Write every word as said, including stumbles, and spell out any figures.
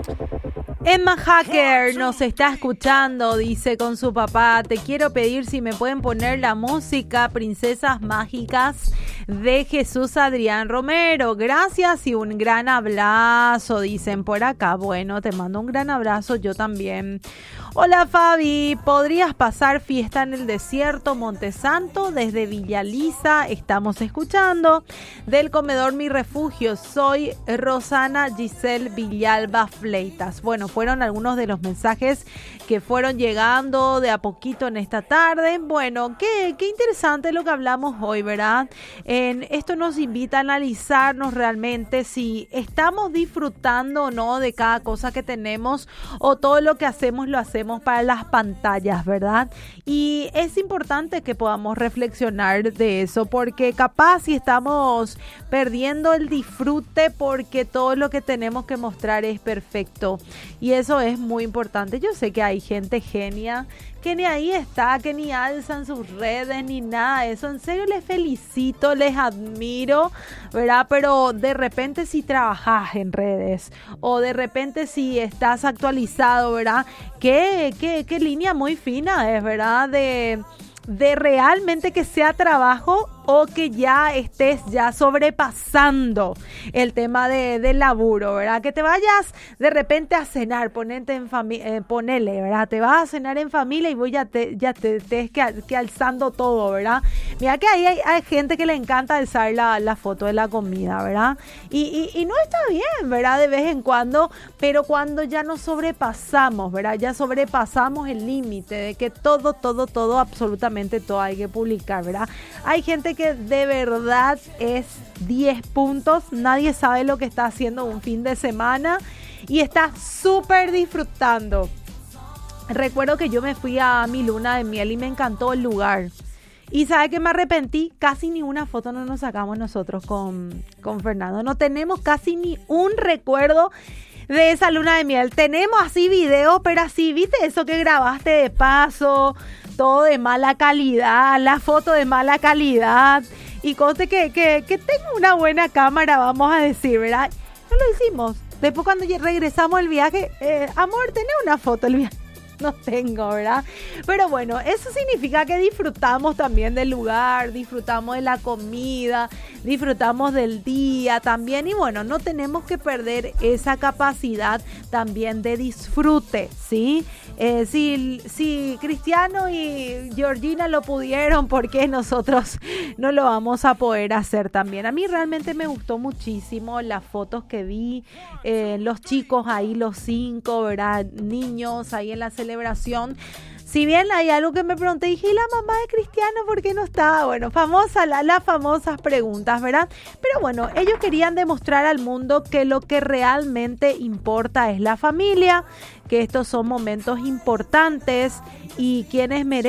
Emma Hacker nos está escuchando, dice con su papá: te quiero pedir si me pueden poner la música Princesas Mágicas de Jesús Adrián Romero. Gracias y un gran abrazo, dicen por acá. Bueno, te mando un gran abrazo, yo también. Hola Fabi, ¿podrías pasar Fiesta en el Desierto Montesanto desde Villa Lisa? Estamos escuchando. Del comedor Mi Refugio, soy Rosana Giselle Villalba Fleitas. Bueno, fueron algunos de los mensajes que fueron llegando de a poquito en esta tarde. Bueno, qué, qué interesante lo que hablamos hoy, ¿verdad? En esto nos invita a analizarnos realmente si estamos disfrutando o no de cada cosa que tenemos, o todo lo que hacemos lo hacemos para las pantallas, ¿verdad? Y es importante que podamos reflexionar de eso, porque capaz si estamos perdiendo el disfrute porque todo lo que tenemos que mostrar es perfecto, y eso es muy importante. Yo sé que hay gente genia que ni ahí está, que ni alzan sus redes ni nada de eso. En serio les felicito, les admiro, ¿verdad? Pero de repente si trabajas en redes, o de repente si estás actualizado, ¿verdad? Qué, qué, qué línea muy fina es, ¿verdad? De, de realmente que sea trabajo, o que ya estés ya sobrepasando el tema de, del laburo, ¿verdad? Que te vayas de repente a cenar, ponete en familia, eh, ponele, ¿verdad? Te vas a cenar en familia y voy ya te, ya te, te que, que alzando todo, ¿verdad? Mira que ahí hay, hay gente que le encanta alzar la, la foto de la comida, ¿verdad? Y, y, y no está bien, ¿verdad? De vez en cuando, pero cuando ya nos sobrepasamos, ¿verdad? Ya sobrepasamos el límite de que todo, todo, todo, absolutamente todo hay que publicar, ¿verdad? Hay gente que de verdad es diez puntos, nadie sabe lo que está haciendo un fin de semana y está súper disfrutando. Recuerdo que yo me fui a mi luna de miel y me encantó el lugar. Y ¿sabe qué me arrepentí? Casi ni una foto no nos sacamos nosotros con, con Fernando. No tenemos casi ni un recuerdo de esa luna de miel. Tenemos así videos, pero así, ¿viste eso que grabaste de paso? Todo de mala calidad, la foto de mala calidad. Y conste que, que, que tengo una buena cámara, vamos a decir, ¿verdad? No lo hicimos. Después cuando regresamos del viaje, eh, amor, ¿tenés una foto del viaje? No tengo, ¿verdad? Pero bueno, eso significa que disfrutamos también del lugar, disfrutamos de la comida, disfrutamos del día también. Y bueno, no tenemos que perder esa capacidad también de disfrute, ¿sí? Eh, si, si Cristiano y Georgina lo pudieron, ¿por qué nosotros no lo vamos a poder hacer también? A mí realmente me gustó muchísimo las fotos que vi, eh, los chicos ahí, los cinco, ¿verdad? Niños ahí en la celebración. Si bien hay algo que me pregunté, dije, ¿y la mamá de Cristiano por qué no estaba? Bueno, famosa, la, las famosas preguntas, ¿verdad? Pero bueno, ellos querían demostrar al mundo que lo que realmente importa es la familia, que estos son momentos importantes y quienes merecen